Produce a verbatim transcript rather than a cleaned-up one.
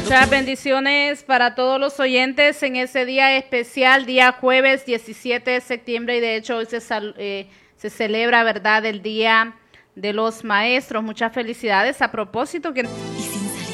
Muchas bendiciones para todos los oyentes en ese día especial, día jueves diecisiete de septiembre, y de hecho hoy se, sal, eh, se celebra, ¿verdad?, el Día de los Maestros. Muchas felicidades. A propósito que